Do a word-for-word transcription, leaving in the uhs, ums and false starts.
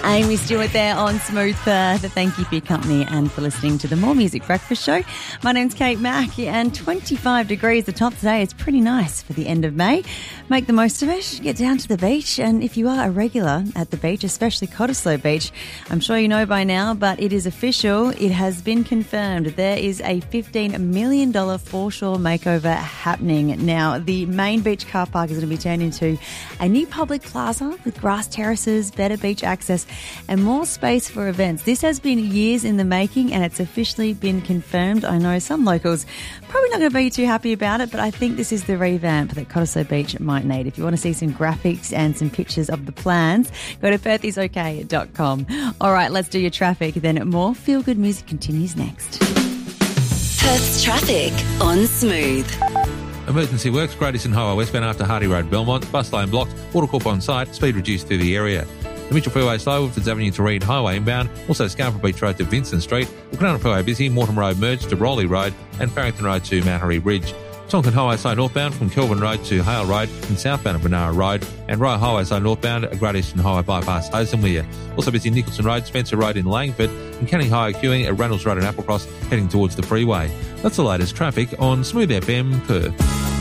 Amy Stewart there on Smooth Perth. Thank you for your company and for listening to the More Music Breakfast Show. My name's Kate Mack and twenty-five degrees the top today. It's pretty nice for the end of May. Make the most of it. Get down to the beach, and if you are a regular at the beach, especially Cottesloe Beach, I'm sure you know by now, but it is official. It has been confirmed. There is a fifteen million dollars foreshore makeover happening. Now, the main beach car park is going to be turned into a new public plaza with grass terraces, better beach access, and more space for events. This has been years in the making, and it's officially been confirmed. I know some locals probably not going to be too happy about it, but I think this is the revamp that Cottesloe Beach might need. If you want to see some graphics and some pictures of the plans, go to perth is okay dot com. All right, let's do your traffic. Then more feel-good music continues next. Perth's traffic on Smooth. Emergency works, Great Eastern Highway westbound after Hardy Road, Belmont. Bus lane blocked, Watercorp on site, speed reduced through the area. The Mitchell Freeway slow, Woodfords Avenue to Reed Highway inbound. Also Scarborough Beach Road to Vincent Street. The Cronulla Freeway busy, Mortimer Road merged to Rowley Road and Farrington Road to Mount Harry Ridge. Tonkin Highway slow northbound from Kelvin Road to Hale Road and southbound of Benara Road. And Royal Highway slow northbound at Great Eastern Highway bypass Ozenweir. Also busy Nicholson Road, Spencer Road in Langford and Canning Highway queuing at Reynolds Road and Applecross heading towards the freeway. That's the latest traffic on Smooth F M Perth.